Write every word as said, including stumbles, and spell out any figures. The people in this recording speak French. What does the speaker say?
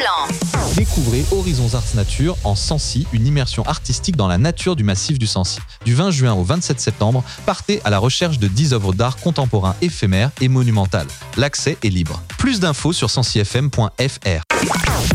Clan. Découvrez Horizons Arts Nature en Sancy, une immersion artistique dans la nature du massif du Sancy. Du vingt juin au vingt-sept septembre, partez à la recherche de dix œuvres d'art contemporain éphémères et monumentales. L'accès est libre. Plus d'infos sur sancy f m point f r.